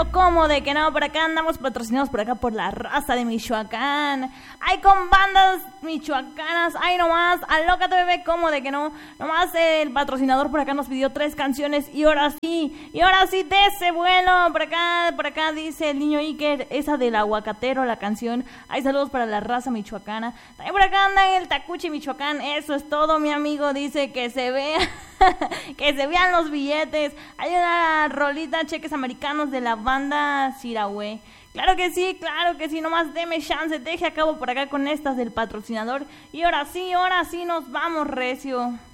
pero ¿cómo de que no? Por acá andamos patrocinados por acá por la raza de Michoacán. Ay, con bandas michoacanas. Ay, nomás, alócate, bebé, ¿cómo de que no? Nomás el patrocinador por acá nos pidió 3 canciones y ahora sí, de ese vuelo. Por acá dice el niño Iker, esa del aguacatero, la canción. Ay, saludos para la raza michoacana. También por acá anda el Tacuchi Michoacán. Eso es todo, mi amigo. Dice que se vea, que se vean los billetes. Hay una rolita, cheques americanos de la banda Sirahue. Claro que sí, nomás deme chance, deje a cabo por acá con estas del patrocinador. Y ahora sí nos vamos, recio.